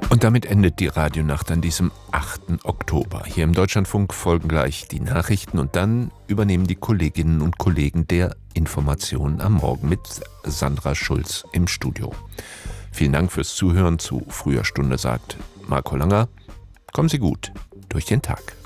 Und damit endet die Radionacht an diesem 8. Oktober. Hier im Deutschlandfunk folgen gleich die Nachrichten und dann übernehmen die Kolleginnen und Kollegen der Informationen am Morgen mit Sandra Schulz im Studio. Vielen Dank fürs Zuhören zu Früher Stunde, sagt Marco Langer. Kommen Sie gut durch den Tag.